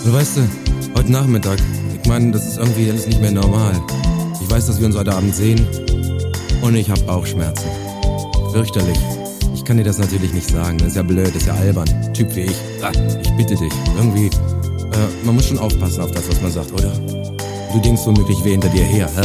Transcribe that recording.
Du weißt, heute Nachmittag, ich meine, das ist irgendwie alles nicht mehr normal. Ich weiß, dass wir uns heute Abend sehen und ich habe Bauchschmerzen. Fürchterlich. Ich kann dir das natürlich nicht sagen, das ist ja blöd, das ist ja albern. Typ wie ich. Ich bitte dich, irgendwie, man muss schon aufpassen auf das, was man sagt, oder? Du denkst womöglich weh hinter dir her, hä?